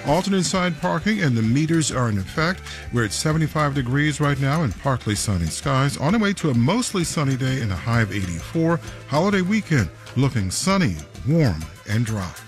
Alternate side parking and the meters are in effect. We're at 75 degrees right now and partly sunny skies. On the way to a mostly sunny day and a high of 84. Holiday weekend looking sunny, warm, and dry.